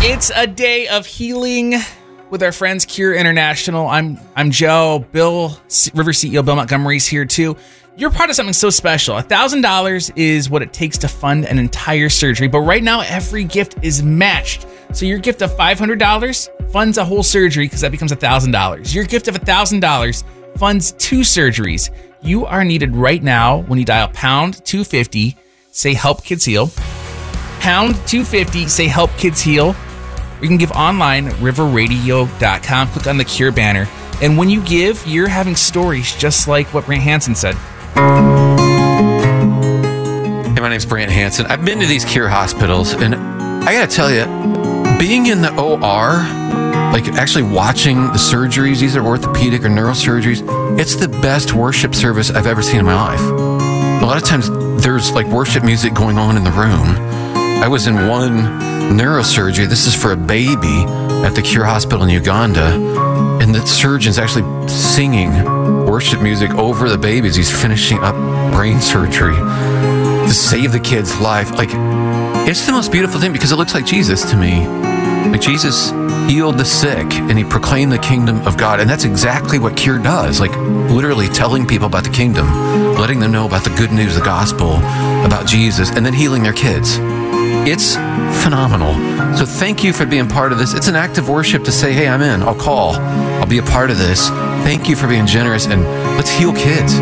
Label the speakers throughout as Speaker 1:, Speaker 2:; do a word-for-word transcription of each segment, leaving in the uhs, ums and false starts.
Speaker 1: It's a day of healing with our friends Cure International. I'm I'm Joe. Bill, River C E O Bill Montgomery's here too. You're part of something so special. one thousand dollars is what it takes to fund an entire surgery, but right now every gift is matched. So your gift of five hundred dollars funds a whole surgery because that becomes one thousand dollars. Your gift of one thousand dollars funds two surgeries. You are needed right now when you dial pound two fifty, say help kids heal. Pound two fifty, say help kids heal. You can give online at river radio dot com. Click on the Cure banner. And when you give, you're having stories just like what Brant Hansen said.
Speaker 2: Hey, my name's Brant Hansen. I've been to these Cure hospitals, and I gotta tell you, being in the O R, like actually watching the surgeries, these are orthopedic or neurosurgeries, it's the best worship service I've ever seen in my life. A lot of times there's like worship music going on in the room. I was in one neurosurgery, this is for a baby at the Cure Hospital in Uganda, and the surgeon's actually singing worship music over the baby as he's finishing up brain surgery to save the kid's life. Like, it's the most beautiful thing because it looks like Jesus to me. Like, Jesus healed the sick and he proclaimed the kingdom of God, and that's exactly what Cure does. Like, literally telling people about the kingdom, letting them know about the good news, the gospel, about Jesus, and then healing their kids. It's phenomenal. So thank you for being part of this. It's an act of worship to say, hey, I'm in. I'll call. I'll be a part of this. Thank you for being generous, and let's heal kids.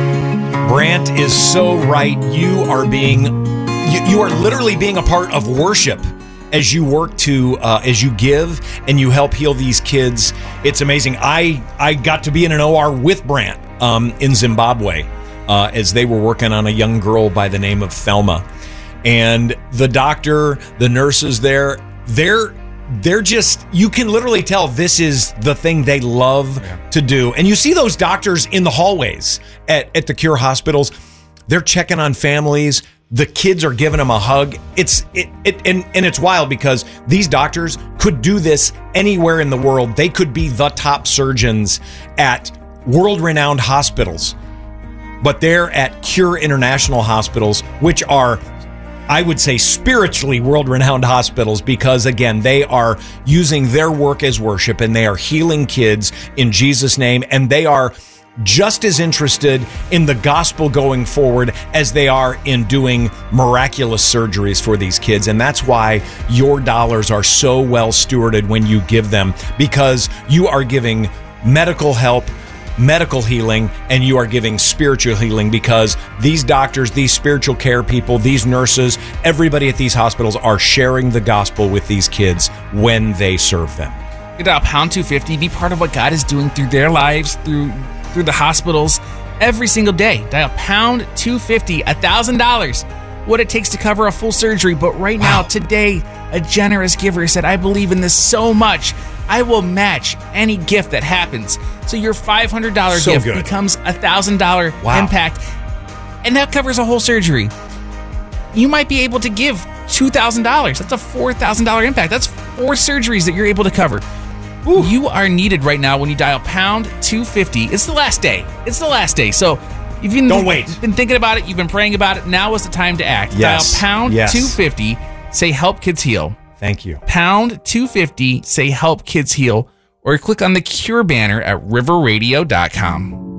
Speaker 3: Brant is so right. You are being, you, you are literally being a part of worship as you work to, uh, as you give and you help heal these kids. It's amazing. I, I got to be in an O R with Brant um, in Zimbabwe uh, as they were working on a young girl by the name of Thelma. And the doctor, the nurses there, they're they're just, you can literally tell this is the thing they love yeah. to do. And you see those doctors in the hallways at, at the Cure hospitals. They're checking on families. The kids are giving them a hug. It's it, it and, and it's wild because these doctors could do this anywhere in the world. They could be the top surgeons at world-renowned hospitals. But they're at Cure International hospitals, which are, I would say, spiritually world-renowned hospitals because, again, they are using their work as worship and they are healing kids in Jesus' name, and they are just as interested in the gospel going forward as they are in doing miraculous surgeries for these kids. And that's why your dollars are so well stewarded when you give them, because you are giving medical help, medical healing, and you are giving spiritual healing, because these doctors, these spiritual care people, these nurses, everybody at these hospitals are sharing the gospel with these kids when they serve them.
Speaker 1: You dial pound two fifty, be part of what God is doing through their lives, through through the hospitals every single day. Dial pound two fifty, one thousand dollars, what it takes to cover a full surgery. But right wow. now, today, a generous giver said, I believe in this so much, I will match any gift that happens. So your five hundred dollars so gift good. becomes a one thousand dollars wow. impact, and that covers a whole surgery. You might be able to give two thousand dollars. That's a four thousand dollars impact. That's four surgeries that you're able to cover. Ooh. You are needed right now when you dial pound two fifty. It's the last day. It's the last day. So you've been,
Speaker 3: Don't wait.
Speaker 1: been thinking about it. You've been praying about it. Now is the time to act.
Speaker 3: Yes.
Speaker 1: Dial pound
Speaker 3: yes.
Speaker 1: two fifty. Say help kids heal.
Speaker 3: Thank you.
Speaker 1: Pound two fifty, say help kids heal, or click on the Cure banner at river radio dot com.